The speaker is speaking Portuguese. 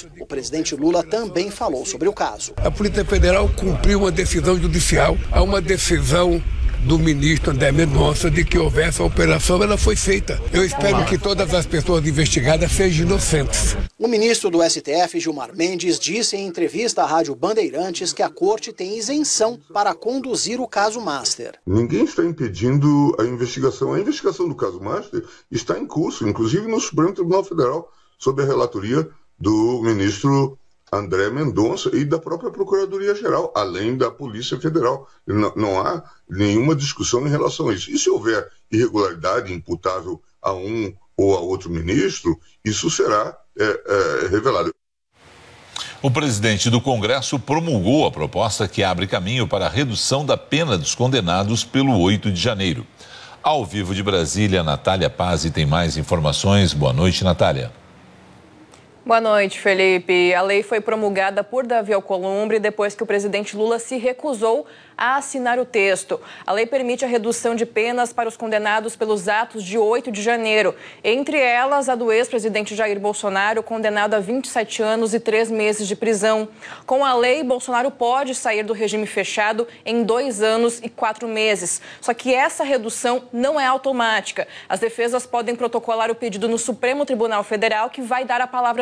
anos. O presidente Lula também falou sobre o caso. A Polícia Federal cumpriu uma decisão judicial, há uma decisão do ministro André Mendonça de que houvesse a operação, ela foi feita. Eu espero que todas as pessoas investigadas sejam inocentes. O ministro do STF, Gilmar Mendes, disse em entrevista à Rádio Bandeirantes que a corte tem isenção para conduzir o caso Master. Ninguém está impedindo a investigação. A investigação do caso Master está em curso, inclusive no Supremo Tribunal Federal, sob a relatoria do ministro André Mendonça e da própria Procuradoria-Geral, além da Polícia Federal. Não há nenhuma discussão em relação a isso. E se houver irregularidade imputável a um ou a outro ministro, isso será revelado. O presidente do Congresso promulgou a proposta que abre caminho para a redução da pena dos condenados pelo 8 de janeiro. Ao vivo de Brasília, Natália Pazzi tem mais informações. Boa noite, Natália. Boa noite, Felipe. A lei foi promulgada por Davi Alcolumbre depois que o presidente Lula se recusou a assinar o texto. A lei permite a redução de penas para os condenados pelos atos de 8 de janeiro. Entre elas, a do ex-presidente Jair Bolsonaro, condenado a 27 anos e 3 meses de prisão. Com a lei, Bolsonaro pode sair do regime fechado em 2 anos e 4 meses. Só que essa redução não é automática. As defesas podem protocolar o pedido no Supremo Tribunal Federal, que vai dar a palavra